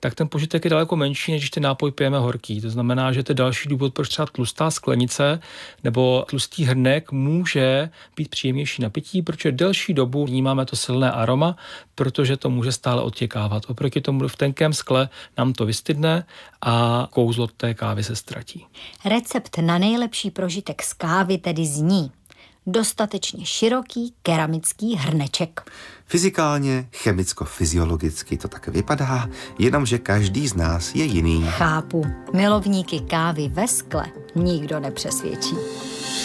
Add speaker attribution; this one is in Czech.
Speaker 1: tak ten požitek je daleko menší, než když ten nápoj pijeme horký. To znamená, že to je další důvod, proč třeba tlustá sklenice nebo tlustý hrnek může být příjemnější na pití, protože delší dobu vnímáme to silné aroma, protože to může stále odtěkávat. Oproti tomu v tenkém skle nám to vystydne a kouzlo té kávy se ztratí.
Speaker 2: Recept na nejlepší prožitek z kávy tedy zní: dostatečně široký keramický hrneček.
Speaker 3: Fyzikálně, chemicko-fyziologicky to tak vypadá, jenomže každý z nás je jiný.
Speaker 2: Chápu, milovníky kávy ve skle nikdo nepřesvědčí.